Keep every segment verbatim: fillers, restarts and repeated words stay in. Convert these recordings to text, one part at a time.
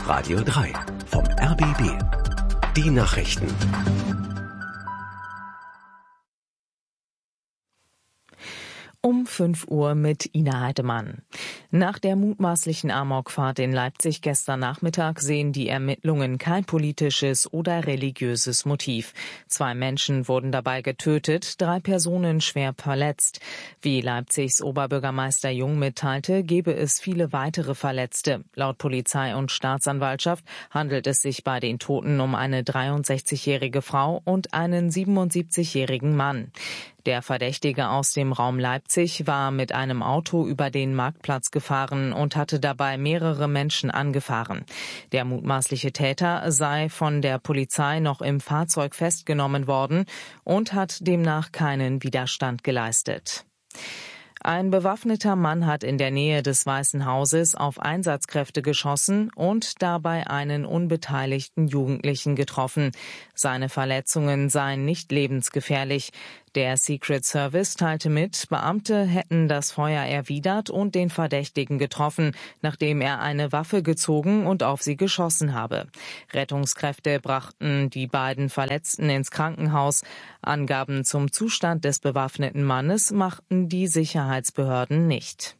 Radio drei vom R B B. Die Nachrichten. Um fünf Uhr mit Ina Heidemann. Nach der mutmaßlichen Amokfahrt in Leipzig gestern Nachmittag sehen die Ermittlungen kein politisches oder religiöses Motiv. Zwei Menschen wurden dabei getötet, drei Personen schwer verletzt. Wie Leipzigs Oberbürgermeister Jung mitteilte, gebe es viele weitere Verletzte. Laut Polizei und Staatsanwaltschaft handelt es sich bei den Toten um eine dreiundsechzigjährige Frau und einen siebenundsiebzigjährigen Mann. Der Verdächtige aus dem Raum Leipzig war mit einem Auto über den Marktplatz gefahren und hatte dabei mehrere Menschen angefahren. Der mutmaßliche Täter sei von der Polizei noch im Fahrzeug festgenommen worden und hat demnach keinen Widerstand geleistet. Ein bewaffneter Mann hat in der Nähe des Weißen Hauses auf Einsatzkräfte geschossen und dabei einen unbeteiligten Jugendlichen getroffen. Seine Verletzungen seien nicht lebensgefährlich. Der Secret Service teilte mit, Beamte hätten das Feuer erwidert und den Verdächtigen getroffen, nachdem er eine Waffe gezogen und auf sie geschossen habe. Rettungskräfte brachten die beiden Verletzten ins Krankenhaus. Angaben zum Zustand des bewaffneten Mannes machten die Sicherheitsbehörden nicht.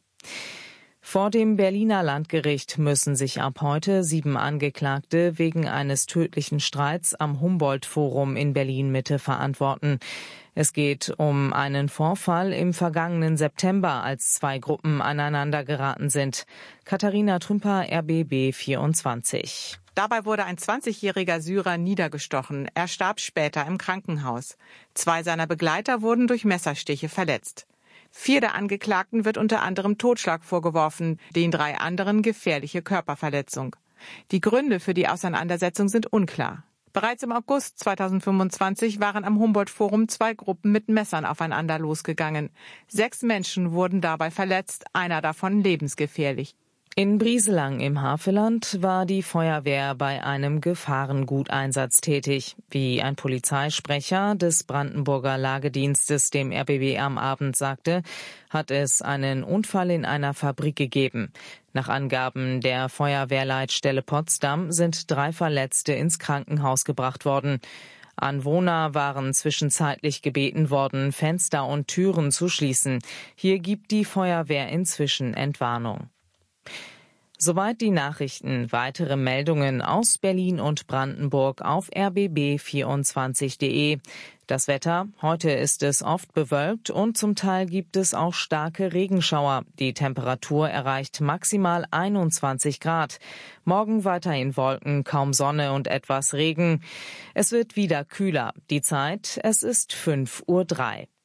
Vor dem Berliner Landgericht müssen sich ab heute sieben Angeklagte wegen eines tödlichen Streits am Humboldt-Forum in Berlin-Mitte verantworten. Es geht um einen Vorfall im vergangenen September, als zwei Gruppen aneinander geraten sind. Katharina Trümper, R B B vierundzwanzig. Dabei wurde ein zwanzigjähriger Syrer niedergestochen. Er starb später im Krankenhaus. Zwei seiner Begleiter wurden durch Messerstiche verletzt. Vier der Angeklagten wird unter anderem Totschlag vorgeworfen, den drei anderen gefährliche Körperverletzung. Die Gründe für die Auseinandersetzung sind unklar. Bereits im August zweitausendfünfundzwanzig waren am Humboldt-Forum zwei Gruppen mit Messern aufeinander losgegangen. Sechs Menschen wurden dabei verletzt, einer davon lebensgefährlich. In Brieselang im Havelland war die Feuerwehr bei einem Gefahrenguteinsatz tätig. Wie ein Polizeisprecher des Brandenburger Lagedienstes dem R B B am Abend sagte, hat es einen Unfall in einer Fabrik gegeben. Nach Angaben der Feuerwehrleitstelle Potsdam sind drei Verletzte ins Krankenhaus gebracht worden. Anwohner waren zwischenzeitlich gebeten worden, Fenster und Türen zu schließen. Hier gibt die Feuerwehr inzwischen Entwarnung. Soweit die Nachrichten. Weitere Meldungen aus Berlin und Brandenburg auf r b b vierundzwanzig punkt de. Das Wetter: Heute ist es oft bewölkt und zum Teil gibt es auch starke Regenschauer. Die Temperatur erreicht maximal einundzwanzig Grad. Morgen weiterhin Wolken, kaum Sonne und etwas Regen. Es wird wieder kühler. Die Zeit: Es ist fünf Uhr drei.